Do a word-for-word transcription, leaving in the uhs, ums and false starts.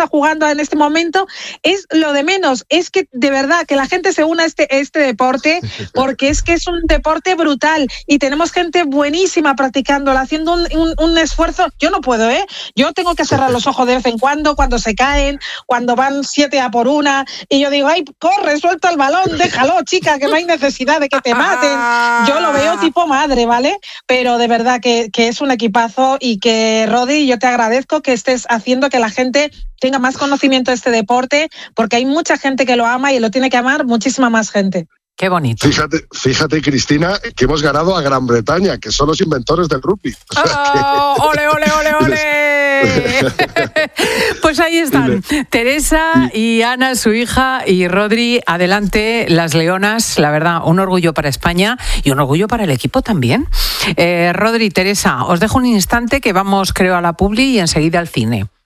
está jugando en este momento es lo de menos. Es que de verdad que la gente se una a este, este deporte, porque es que es un deporte brutal y tenemos gente buenísima practicándola, haciendo un, un, un esfuerzo. Yo no puedo, ¿eh? Yo tengo que cerrar los ojos de vez en cuando, cuando se caen, cuando van siete a por una, y yo digo, ay, corre, suelta el balón, déjalo, chica, que no hay necesidad de que te maten. Yo lo veo tipo madre, ¿vale? Pero de verdad que, que es un equipazo y que, Rodri, yo te agradezco que estés haciendo que la gente tenga más conocimiento de este deporte, porque hay mucha gente que lo ama y lo tiene que amar muchísima más gente. Qué bonito. Fíjate, fíjate, Cristina, que hemos ganado a Gran Bretaña, que son los inventores del rugby. O sea, oh, que... ¡Ole, ole, ole, ole! Pues ahí están, Teresa y Ana, su hija, y Rodri, adelante, las leonas, la verdad, un orgullo para España y un orgullo para el equipo también. Eh, Rodri, Teresa, os dejo un instante que vamos, creo, a la publi y enseguida al cine.